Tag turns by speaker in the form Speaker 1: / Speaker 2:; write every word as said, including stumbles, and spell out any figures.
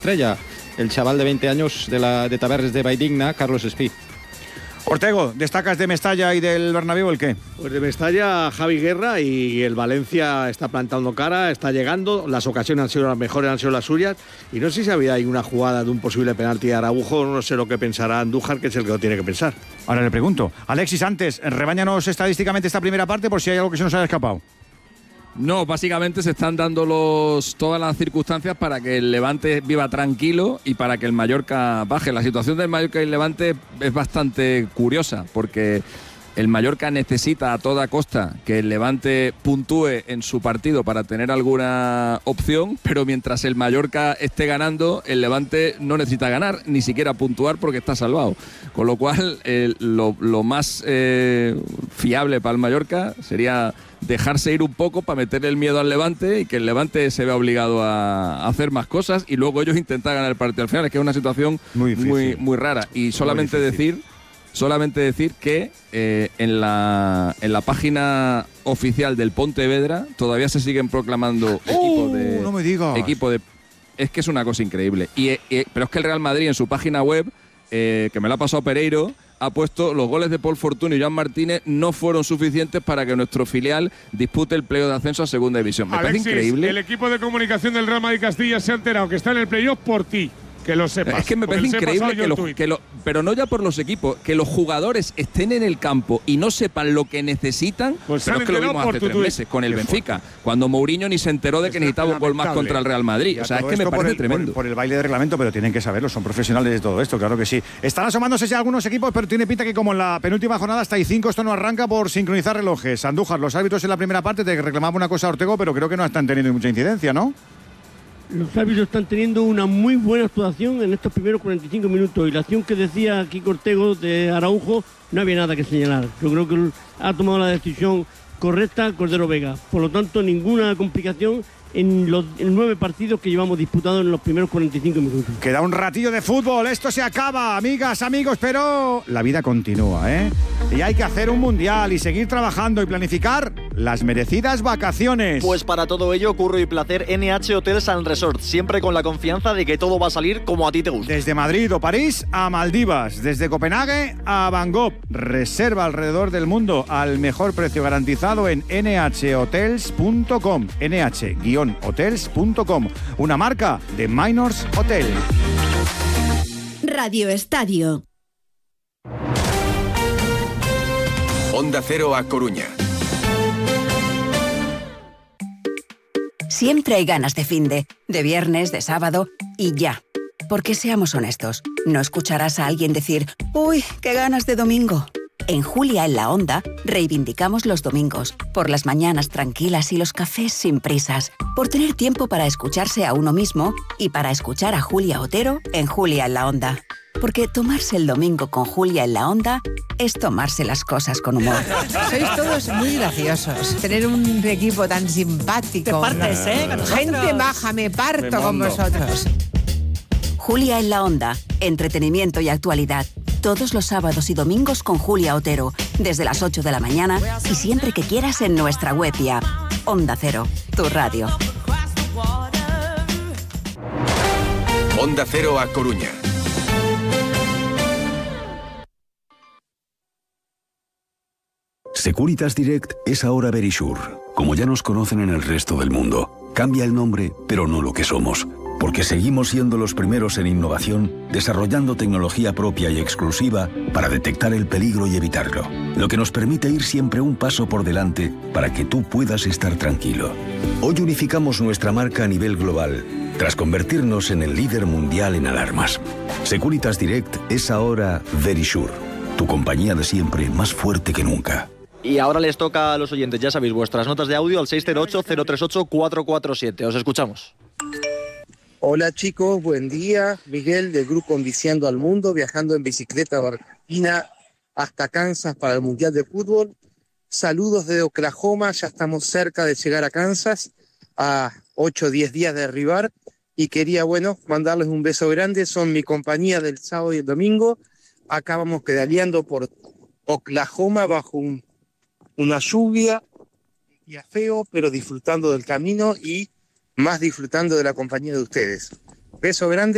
Speaker 1: estrella, el chaval de veinte años de la de Tabernes de Valldigna, Carlos Espí.
Speaker 2: Ortego, ¿destacas de Mestalla y del Bernabéu el qué?
Speaker 3: Pues de Mestalla, Javi Guerra, y el Valencia está plantando cara, está llegando, las ocasiones han sido las mejores, han sido las suyas, y no sé si había ahí una jugada de un posible penalti de Araujo, no sé lo que pensará Andújar, que es el que lo tiene que pensar.
Speaker 2: Ahora le pregunto, Alexis, antes, rebáñanos estadísticamente esta primera parte por si hay algo que se nos haya escapado.
Speaker 4: No, básicamente se están dando los, todas las circunstancias para que el Levante viva tranquilo y para que el Mallorca baje. La situación del Mallorca y el Levante es bastante curiosa porque el Mallorca necesita a toda costa que el Levante puntúe en su partido para tener alguna opción, pero mientras el Mallorca esté ganando, el Levante no necesita ganar, ni siquiera puntuar porque está salvado. Con lo cual, eh, lo, lo más eh, fiable para el Mallorca sería dejarse ir un poco para meterle el miedo al Levante y que el Levante se vea obligado a hacer más cosas y luego ellos intentar ganar el partido al final. Es que es una situación muy, muy, muy rara. Y solamente decir solamente decir que eh, en, la, en la página oficial del Pontevedra todavía se siguen proclamando
Speaker 2: oh,
Speaker 4: equipo de...
Speaker 2: No me digas.
Speaker 4: Equipo de, es que es una cosa increíble. Y, y, pero es que el Real Madrid en su página web, eh, que me la ha pasado Pereiro, ha puesto los goles de Paul Fortuny y Joan Martínez no fueron suficientes para que nuestro filial dispute el playoff de ascenso a segunda división. Me
Speaker 5: Alexis,
Speaker 4: parece increíble.
Speaker 5: El equipo de comunicación del Real Madrid Castilla se ha enterado que está en el playoff por ti. Que lo sepas.
Speaker 4: Es que me parece increíble que, lo, que lo, pero no ya por los equipos, que los jugadores estén en el campo y no sepan lo que necesitan. Pues pero es que lo vimos hace tres meses con el Benfica, cuando Mourinho ni se enteró de que necesitaba un gol más contra el Real Madrid. O sea, es que me parece
Speaker 2: el,
Speaker 4: tremendo.
Speaker 2: Por, por el baile de reglamento, pero tienen que saberlo, son profesionales de todo esto, claro que sí. Están asomándose ya algunos equipos, pero tiene pinta que como en la penúltima jornada hasta hay cinco, esto no arranca por sincronizar relojes. Andújar, los árbitros en la primera parte te reclamaban una cosa a Ortego, pero creo que no están teniendo mucha incidencia, ¿no?
Speaker 6: Los árbitros están teniendo una muy buena actuación en estos primeros cuarenta y cinco minutos y la acción que decía Kiko Ortego de Araujo no había nada que señalar. Yo creo que ha tomado la decisión correcta Cordero Vega. Por lo tanto, ninguna complicación en los en nueve partidos que llevamos disputados en los primeros cuarenta y cinco minutos.
Speaker 2: Queda un ratillo de fútbol, esto se acaba, amigas, amigos, pero la vida continúa, ¿eh? Y hay que hacer un mundial y seguir trabajando y planificar las merecidas vacaciones.
Speaker 7: Pues para todo ello, curro y placer N H Hotels and Resorts, siempre con la confianza de que todo va a salir como a ti te gusta.
Speaker 2: Desde Madrid o París a Maldivas, desde Copenhague a Bangkok, reserva alrededor del mundo al mejor precio garantizado en n h hotels punto com, n h hotels punto com, una marca de Minors Hotel.
Speaker 8: Radio Estadio.
Speaker 9: Onda Cero a Coruña.
Speaker 8: Siempre hay ganas de finde, de viernes, de sábado y ya. Porque seamos honestos, no escucharás a alguien decir «Uy, qué ganas de domingo». En Julia en la Onda reivindicamos los domingos, por las mañanas tranquilas y los cafés sin prisas, por tener tiempo para escucharse a uno mismo y para escuchar a Julia Otero en Julia en la Onda. Porque tomarse el domingo con Julia en la Onda es tomarse las cosas con humor.
Speaker 10: Sois todos muy graciosos. Tener un equipo tan simpático.
Speaker 11: Te partes, ¿eh? Con
Speaker 10: Gente maja, me parto me con vosotros.
Speaker 8: Julia en la Onda, entretenimiento y actualidad. Todos los sábados y domingos con Julia Otero, desde las ocho de la mañana y siempre que quieras en nuestra web y app. Onda Cero, tu radio.
Speaker 9: Onda Cero a Coruña.
Speaker 12: Securitas Direct es ahora Verisure, como ya nos conocen en el resto del mundo. Cambia el nombre, pero no lo que somos. Porque seguimos siendo los primeros en innovación, desarrollando tecnología propia y exclusiva para detectar el peligro y evitarlo. Lo que nos permite ir siempre un paso por delante para que tú puedas estar tranquilo. Hoy unificamos nuestra marca a nivel global, tras convertirnos en el líder mundial en alarmas. Securitas Direct es ahora Verisure, tu compañía de siempre más fuerte que nunca.
Speaker 7: Y ahora les toca a los oyentes, ya sabéis, vuestras notas de audio al seis cero ocho, cero tres ocho, cuatro cuatro siete. Os escuchamos.
Speaker 13: Hola chicos, buen día. Miguel del grupo Enviciando al Mundo, viajando en bicicleta de Argentina hasta Kansas para el Mundial de Fútbol. Saludos de Oklahoma, ya estamos cerca de llegar a Kansas, a ocho o diez días de arribar. Y quería, bueno, mandarles un beso grande, son mi compañía del sábado y el domingo. Acá vamos pedaleando por Oklahoma bajo un, una lluvia, un día feo, pero disfrutando del camino y más disfrutando de la compañía de ustedes. Beso grande.